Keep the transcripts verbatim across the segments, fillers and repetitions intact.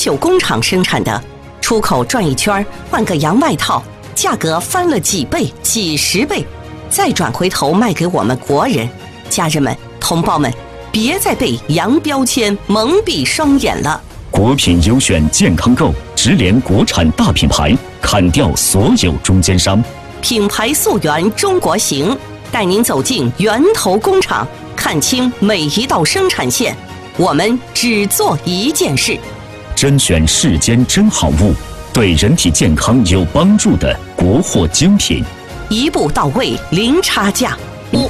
绣工厂生产的，出口转一圈换个洋外套，价格翻了几倍几十倍，再转回头卖给我们国人。家人们同胞们，别再被洋标签蒙蔽双眼了。 国品优选健康购直连国产大品牌，砍掉所有中间商， 品牌溯源中国行，带您走进源头工厂，看清每一道生产线。我们只做一件事， 甄选世间真好物，对人体健康有帮助的国货精品， 一步到位，零差价。五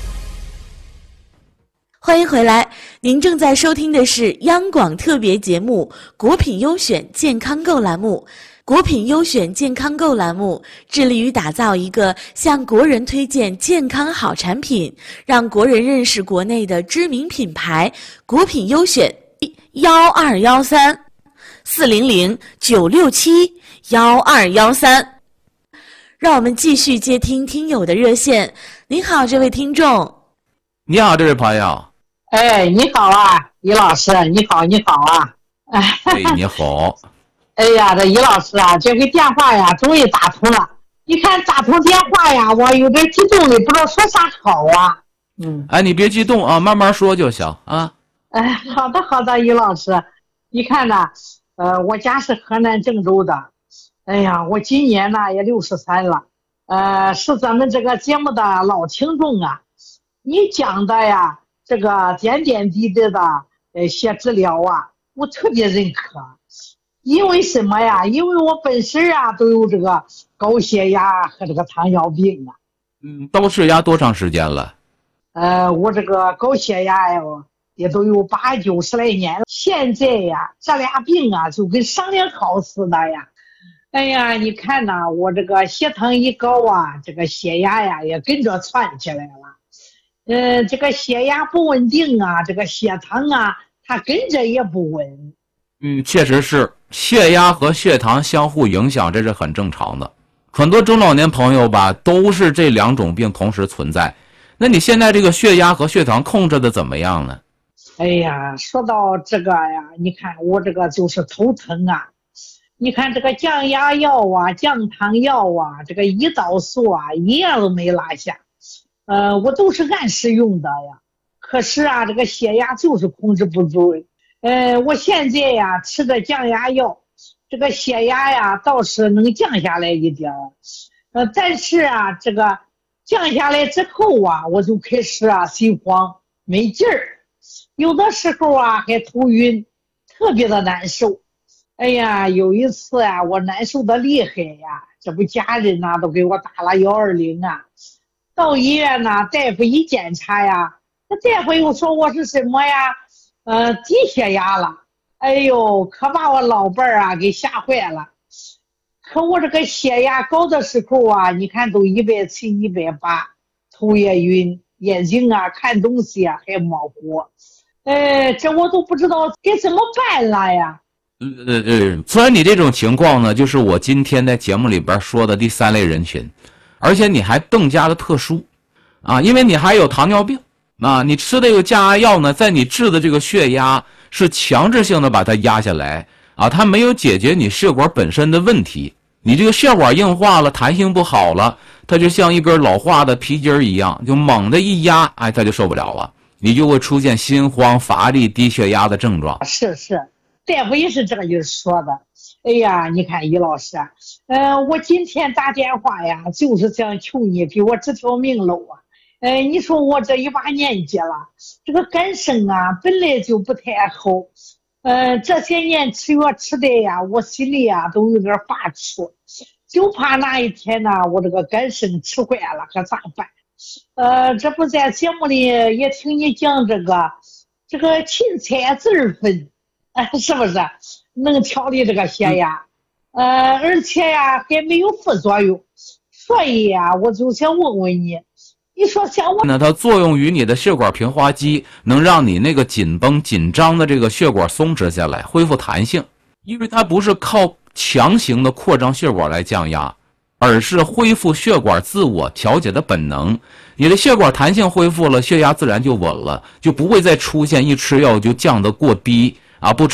欢迎回来，您正在收听的是央广特别节目《国品优选健康购》栏目。国品优选健康购栏目致力于打造一个向国人推荐健康好产品，让国人认识国内的知名品牌。国品优选幺二幺三四零零九六七幺二幺三。让我们继续接听听友的热线。您好，这位听众。 你好，这位朋友。 哎，你好啊，于老师，你好，你好啊。 哎，你好。 哎呀，这于老师啊，这回电话呀，终于打通了。你看打通电话呀，我有点激动的，不知道说啥好啊。 嗯，哎，你别激动啊，慢慢说就行啊。 哎，好的好的，于老师，你看呢，呃，我家是河南郑州的。哎呀，我今年呢也六十三了，呃，是咱们这个节目的老听众啊。你讲的呀，这个点点滴滴的呃些治疗啊，我特别认可。因为什么呀？因为我本身啊都有这个高血压和这个糖尿病啊。 嗯，高血压多长时间了？ 呃，我这个高血压呀，也都有八九十来年了。现在呀，这俩病啊就跟商量好似的呀。哎呀，你看呐，我这个血糖一高啊，这个血压呀也跟着窜起来了。呃，这个血压不稳定啊，这个血糖啊，它跟着也不稳。 嗯，确实是血压和血糖相互影响，这是很正常的。很多中老年朋友吧，都是这两种病同时存在。那你现在这个血压和血糖控制的怎么样呢？ 哎呀，说到这个呀，你看我这个就是头疼啊。你看这个降压药啊，降糖药啊，这个胰岛素啊，一样都没落下。呃，我都是按时用的呀。可是啊，这个血压就是控制不住。呃，我现在呀吃的降压药，这个血压呀倒是能降下来一点，呃，但是啊，这个降下来之后啊，我就开始啊心慌没劲儿，有的时候啊还头晕，特别的难受。哎呀，有一次啊，我难受的厉害呀，这不家人呐、啊、都给我打了幺二零啊，到医院呐、啊，大夫一检查呀，那大夫又说我是什么呀？呃，低血压了。哎呦，可把我老伴儿啊给吓坏了。可我这个血压高的时候啊，你看都一百七、一百八，头也晕，眼睛啊看东西啊还模糊。呃，这我都不知道该怎么办了呀。 呃呃，虽然你这种情况呢，就是我今天在节目里边说的第三类人群，而且你还更加的特殊啊，因为你还有糖尿病。啊，你吃这个降压药呢，在你治的这个血压是强制性的把它压下来啊，它没有解决你血管本身的问题。你这个血管硬化了，弹性不好了，它就像一根老化的皮筋一样，就猛的一压，哎，它就受不了了，你就会出现心慌、乏力、低血压的症状。 是是，大夫也是这个就说的。哎呀，你看于老师，呃，我今天打电话呀，就是想求你给我指条明路啊。哎，你说我这一把年纪了，这个肝肾啊本来就不太好，呃，这些年吃药吃的呀，我心里啊都有点发怵，就怕哪一天呢，我这个肝肾吃坏了可咋办？呃，这不在节目里也听你讲这个这个芹菜籽儿粉，呃，是不是能调理这个血压？呃，而且呀还没有副作用，所以呀，我就想问问你。你说像我那它作用于你的血管平滑肌，能让你那个紧绷紧张的这个血管松弛下来，恢复弹性。因为它不是靠强行的扩张血管来降压，而是恢复血管自我调节的本能。你的血管弹性恢复了，血压自然就稳了，就不会再出现一吃药就降得过低啊，不吃